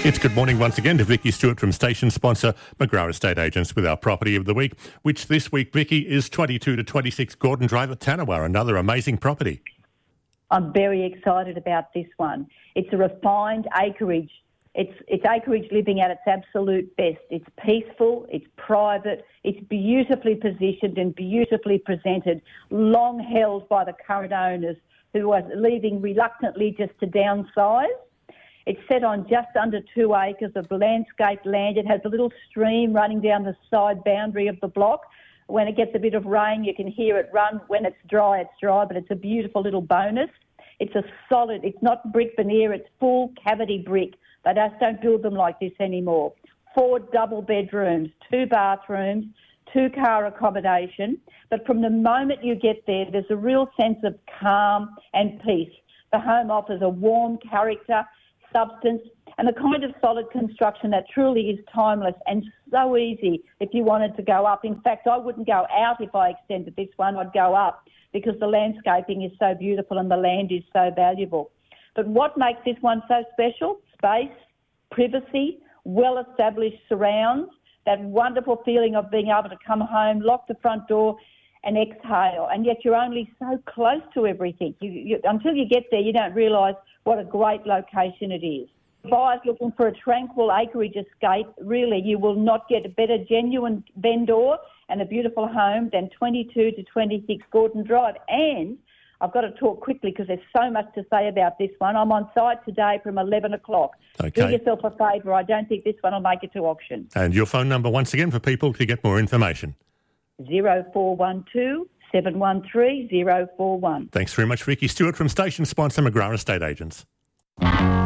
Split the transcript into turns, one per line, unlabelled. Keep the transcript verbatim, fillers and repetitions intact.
It's good morning once again to Vicky Stewart from station sponsor McGrath Estate Agents with our property of the week, which this week, Vicky, is twenty-two to twenty-six Gordon Drive at Tanawar, another amazing property.
I'm very excited about this one. It's a refined acreage. It's, it's acreage living at its absolute best. It's peaceful, it's private, it's beautifully positioned and beautifully presented, long held by the current owners who are leaving reluctantly just to downsize. It's set on just under two acres of landscaped land. It has a little stream running down the side boundary of the block. When it gets a bit of rain, you can hear it run. When it's dry, it's dry, but it's a beautiful little bonus. It's a solid, it's not brick veneer, it's full cavity brick. They just don't build them like this anymore. Four double bedrooms, two bathrooms, two car accommodation. But from the moment you get there, there's a real sense of calm and peace. The home offers a warm character, substance, and the kind of solid construction that truly is timeless and so easy if you wanted to go up. In fact, I wouldn't go out if I extended this one. I'd go up because the landscaping is so beautiful and the land is so valuable. But what makes this one so special? Space, privacy, well-established surrounds, that wonderful feeling of being able to come home, lock the front door and exhale, and yet you're only so close to everything. You, you, until you get there, you don't realise what a great location it is. Buyers looking for a tranquil acreage escape, really, you will not get a better genuine vendor and a beautiful home than twenty-two to twenty-six Gordon Drive. And I've got to talk quickly because there's so much to say about this one. I'm on site today from eleven o'clock.
Okay.
Do yourself a favour. I don't think this one will make it to auction.
And your phone number once again for people to get more information.
zero four one two, seven one three, zero four one.
Thanks very much, Vicky Stewart from station sponsor McGrath Estate Agents.